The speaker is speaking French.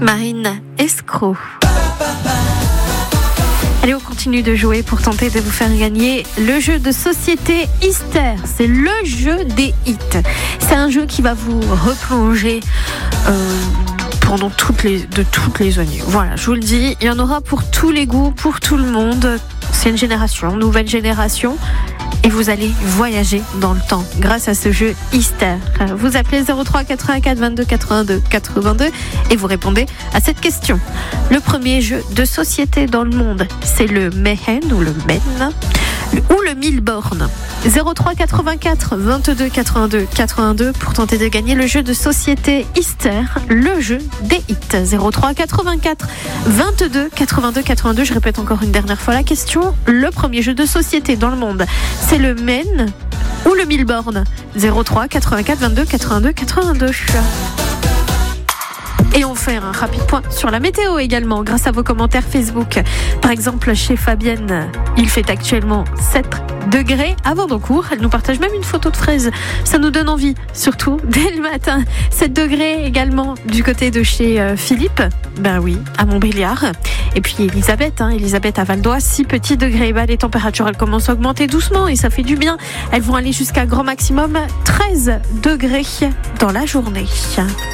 Marine Escroc. Allez, on continue de jouer pour tenter de vous faire gagner le jeu de société Easter. C'est le jeu des hits. C'est un jeu qui va vous replonger pendant toutes les années. Voilà, je vous le dis, il y en aura pour tous les goûts, pour tout le monde. C'est une génération, nouvelle génération. Et vous allez voyager dans le temps grâce à ce jeu Easter. Vous appelez 03 84 22 82 82 et vous répondez à cette question. Le premier jeu de société dans le monde, c'est le Mehen ou le Men ou le Milborn. 03 84 22 82 82 pour tenter de gagner le jeu de société Easter, le jeu des hits. 03 84 22 82 82. Je répète encore une dernière fois la question. Le premier jeu de société dans le monde, c'est le Men ou le Milborn. 03 84 22 82 82. Et on fait un rapide point sur la météo également grâce à vos commentaires Facebook. Par exemple, chez Fabienne, il fait actuellement 7 degrés à Vendancourt. Elle nous partage même une photo de fraises. Ça nous donne envie, surtout dès le matin. 7 degrés également du côté de chez Philippe. Ben oui, à Montbéliard. Et puis Elisabeth à Val d'Oise, 6 petits degrés. Les températures, elles commencent à augmenter doucement et ça fait du bien. Elles vont aller jusqu'à grand maximum 13 degrés dans la journée.